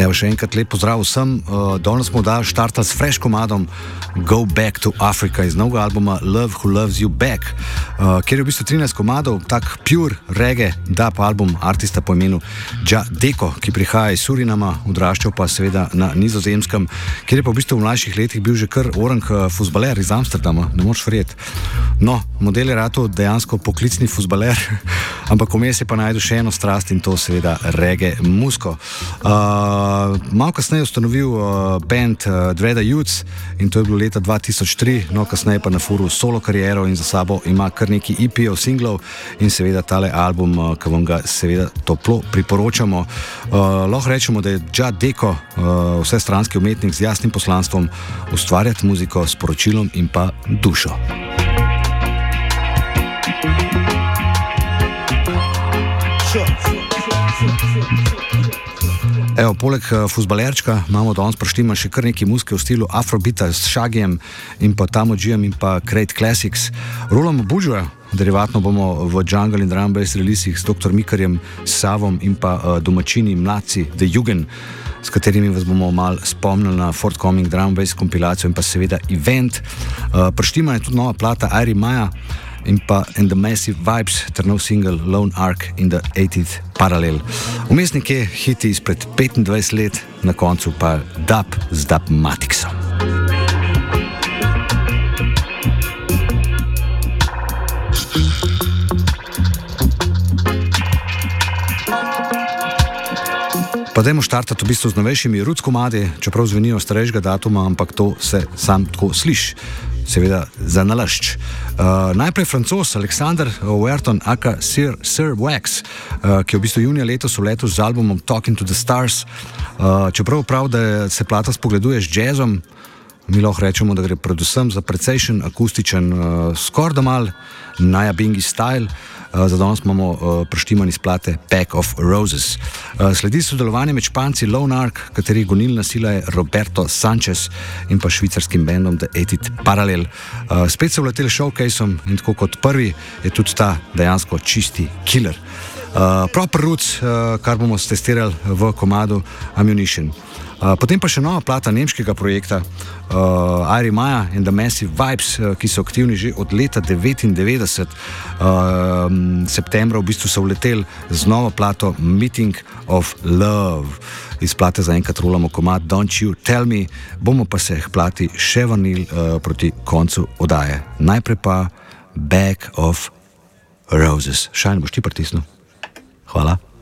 Evo, še enkrat lep pozdrav vsem. Danes smo štartali s fresh komadom Go Back to Africa iz novega albuma Love Who Loves You Back, kjer je v bistvu 13 komadov, tak pure reggae dub album artista po imenu Jah Deko, ki prihaja iz Surinama, odraščal pa seveda na Nizozemskem, kjer je pa v bistvu v mlajših letih bil že kar orang fuzbaler iz Amsterdama, ne moč verjeti. No, model je rato dejansko poklicni fuzbaler, ampak vmes je pa najdel še eno strast in to seveda reggae muziko. Malo kasneje ustanovil band Dreada Youths in to je bilo leta 2003, no kasneje pa na furu solo kariero in za sabo ima kar nekaj EP-ov, singlov in seveda tale album, ki vam ga seveda toplo priporočamo. Lahko rečemo, da je Jah Deko vsestranski umetnik z jasnim poslanstvom ustvarjati muziko s poročilom in pa dušo. Evo, poleg fuzbalerčka imamo danes prištima še kar nekaj muzike v stilu Afrobeata s Shaggyjem in pa Tamojijem in pa Great Classics. Rolamo Bujoja, derivatno bomo v jungle in drum bass releasih s Dr. Mikarjem, Savom in pa domačini mladci The Jugend, s katerimi vas bomo mal spomnili na forthcoming drum bass kompilacijo in pa seveda event. Prištima je tudi nova plata Irie Maja in pa And the Massive Vibes ter nov single Lone Ark in the 80th Parallel. Vmes nekje hiti izpred 25 let, na koncu pa dub z Dubmaticsom. Pa dajmo štartati v bistvu z novejšimi roots komadi, čeprav zvenijo starejšega datuma, ampak to se sam tako sliši. Seveda za nalašč. Najprej Francoz Alexander Ouerton aka Sir Wax, ki je v bistvu junija letos vletel z albumom Talking to the Stars. Čeprav prav, da se plata spogleduje z jazzom, mi lahko rečemo, da gre predvsem za precejšen akustičen skoraj da mal Naya Bingi style. Za danes imamo prištiman iz plate Pack of Roses. Sledi sodelovanje med Španci Lone Ark, katerih gonilna sila je Roberto Sanchez in pa švicarskim bandom The 80th Parallel. Spet so vleteli showcaseom in tako kot prvi je tudi ta dejansko čisti killer. Proper Roots, kar bomo testirali v komadu Ammunition. Potem pa še nova plata nemškega projekta Irie Maja and the Massive Vibes, ki so aktivni že od leta 1999. Septembra v bistvu so vleteli z novo plato Meeting of Love. Iz plate zaenkrat rolamo komad Don't You Tell Me, bomo pa se k plati še vrnili proti koncu oddaje. Najprej pa Pack of Roses. Šajn, boš ti pritisnil? Hvala.